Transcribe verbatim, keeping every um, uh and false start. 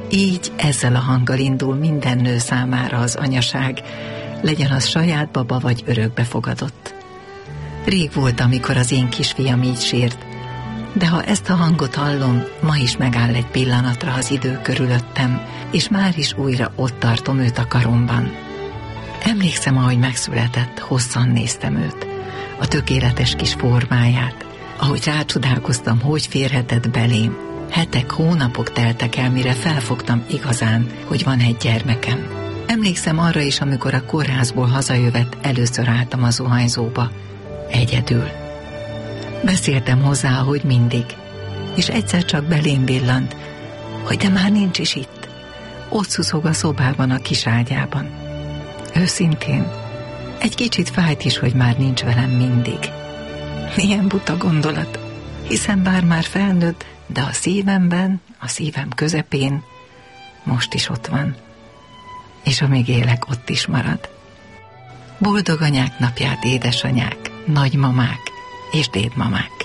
Így ezzel a hanggal indul minden nő számára az anyaság, legyen az saját baba vagy örökbefogadott. Rég volt, amikor az én kisfiam így sírt, de ha ezt a hangot hallom, ma is megáll egy pillanatra az idő körülöttem, és már is újra ott tartom őt a karomban. Emlékszem, ahogy megszületett, hosszan néztem őt, a tökéletes kis formáját, ahogy rácsodálkoztam, hogy férhetett belém. Hetek, hónapok teltek el, mire felfogtam igazán, hogy van egy gyermekem. Emlékszem arra is, amikor a kórházból hazajövet, először álltam a zuhanyzóba, egyedül. Beszéltem hozzá, hogy mindig, és egyszer csak belém villant, hogy de már nincs is itt. Ott szuszog a szobában, a kis ágyában. Őszintén, egy kicsit fájt is, hogy már nincs velem mindig. Milyen buta gondolat, hiszen bár már felnőtt, de a szívemben, a szívem közepén most is ott van, és amíg élek, ott is marad. Boldog anyák napját, édesanyák, nagymamák és dédmamák!